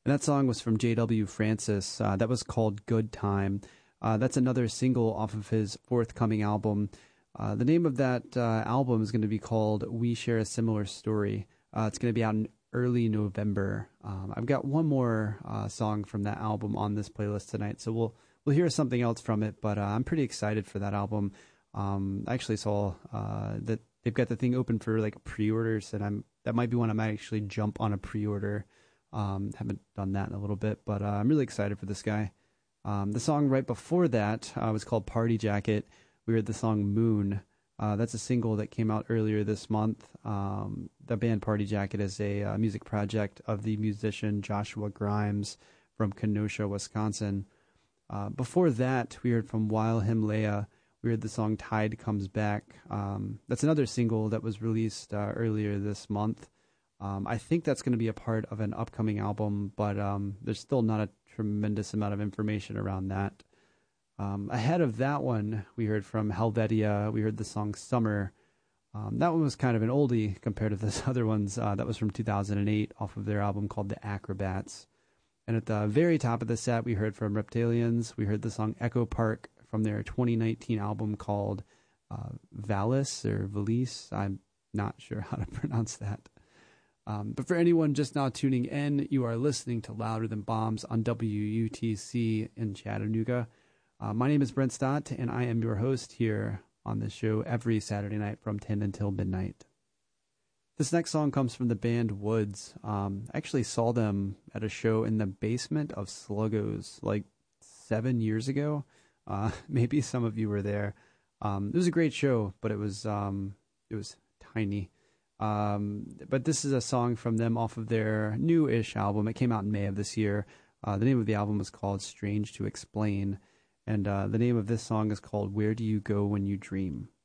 And that song was from J.W. Francis. That was called Good Time. That's another single off of his forthcoming album. The name of that album is going to be called We Share a Similar Story. It's going to be out in early November. I've got one more song from that album on this playlist tonight, so we'll hear something else from it, but I'm pretty excited for that album. I actually saw that they've got the thing open for like pre-orders, and that might be one I might actually jump on a pre-order. Haven't done that in a little bit, but I'm really excited for this guy. The song right before that was called Party Jacket. We heard the song Moon. That's a single that came out earlier this month. The band Party Jacket is a music project of the musician Joshua Grimes from Kenosha, Wisconsin. Before that, we heard from Weil Himalaya. We heard the song Tide Comes Back. That's another single that was released earlier this month. I think that's going to be a part of an upcoming album, but there's still not a tremendous amount of information around that. Ahead of that one, we heard from Helvetia. We heard the song Summer. That one was kind of an oldie compared to those other ones. That was from 2008 off of their album called The Acrobats. And at the very top of the set, we heard from Reptilians. We heard the song Echo Park from their 2019 album called Valis or Valise. I'm not sure how to pronounce that. But for anyone just now tuning in, you are listening to Louder Than Bombs on WUTC in Chattanooga. My name is Brent Stott, and I am your host here on this show every Saturday night from 10 until midnight. This next song comes from the band Woods. I actually saw them at a show in the basement of Sluggos like 7 years ago. Maybe some of you were there. It was a great show, but it was tiny. But this is a song from them off of their new-ish album. It came out in May of this year. The name of the album is called Strange to Explain. And the name of this song is called Where Do You Go When You Dream?